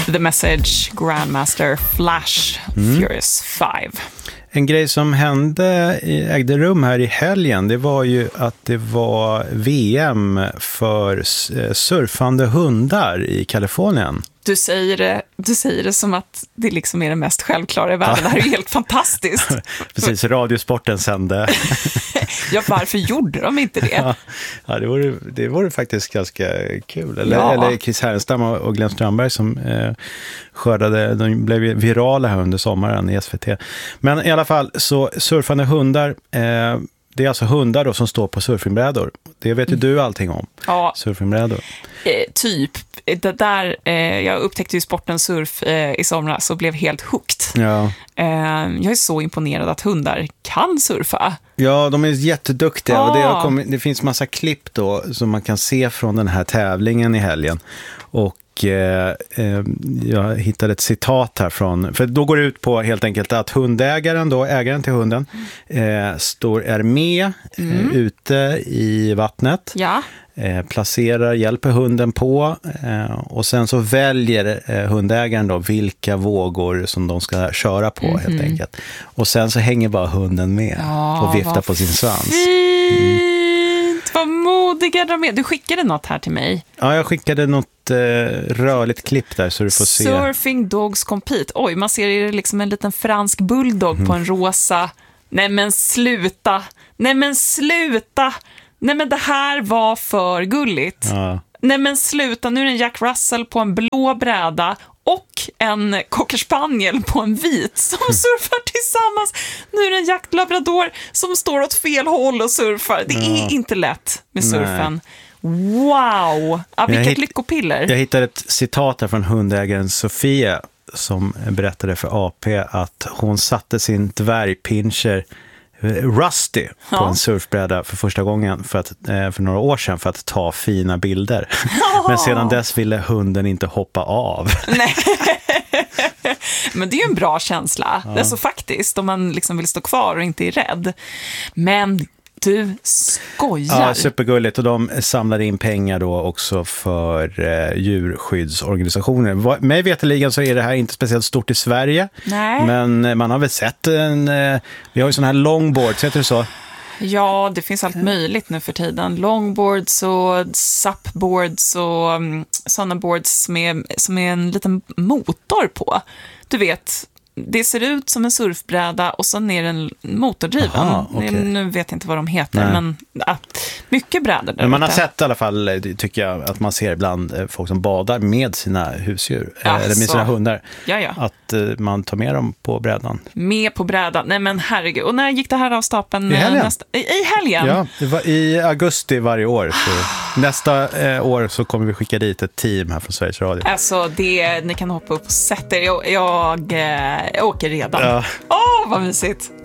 The Message, Grandmaster, Flash, Furious 5. En grej som ägde rum här i helgen, det var ju att det var VM för surfande hundar i Kalifornien. Du säger det som att det liksom är det mest självklara i världen. Det här är ju helt fantastiskt. Precis, Radiosporten sände. Ja, varför gjorde de inte det? Ja, det vore faktiskt ganska kul. Eller Chris Härenstam och Glenn Strömberg som skördade, de blev virala här under sommaren i SVT. Men i alla fall, så surfande hundar, det är alltså hundar då som står på surfingbrädor. Det vet ju du allting om. Ja. Surfingbrädor. Typ. Det där, jag upptäckte ju sporten surf i somras och blev helt hooked. Ja. Jag är så imponerad att hundar kan surfa. Ja, de är jätteduktiga. Ja. Och det finns massa klipp då som man kan se från den här tävlingen i helgen. Och jag hittade ett citat här från, för då går det ut på helt enkelt att hundägaren då, ägaren till hunden, är med ute i vattnet. Ja. Hjälper hunden på och sen så väljer hundägaren då vilka vågor som de ska köra på helt enkelt. Och sen så hänger bara hunden med och viftar på sin svans. Vad modiga de är. Du skickade något här till mig. Ja, jag skickade något rörligt klipp där så du får se. Surfing Dogs Compete. Oj, man ser ju liksom en liten fransk bulldog på en rosa. Nej men sluta. Nej men det här var för gulligt. Ja. Nej men sluta, nu är det en Jack Russell på en blå bräda och en Cocker Spaniel på en vit som surfar tillsammans. Nu är det en Jack Labrador som står åt fel håll och surfar. Det är inte lätt med surfen. Nej. Wow, vilket lyckopiller. Jag hittade ett citat här från hundägaren Sofia som berättade för AP att hon satte sin dvärgpinscher Rusty på en surfbräda för första gången för några år sedan för att ta fina bilder. Men sedan dess ville hunden inte hoppa av. Nej. Men det är ju en bra känsla. Ja. Det är så faktiskt om man liksom vill stå kvar och inte är rädd. Men du skojar. Ja, supergulligt. Och de samlar in pengar då också för djurskyddsorganisationer. Mig veteligen så är det här inte speciellt stort i Sverige. Nej. Men man har väl sett vi har ju sån här longboard, heter det så? Ja, det finns allt möjligt nu för tiden. Longboards och supboards och sådana boards som är en liten motor på. Du vet, det ser ut som en surfbräda och så är den motordriven. Aha, okay. Nu vet jag inte vad de heter, men mycket brädor där. Men man har sett i alla fall, tycker jag, att man ser ibland folk som badar med sina husdjur, eller med sina hundar. Ja. Att man tar med dem på brädan. Med på brädan? Nej men herregud. Och när gick det här av stapeln? I helgen. I helgen? Ja, det var i augusti varje år. Så nästa år så kommer vi skicka dit ett team här från Sveriges Radio. Alltså, ni kan hoppa upp och sätta er. Jag åker redan. Ja. Vad mysigt.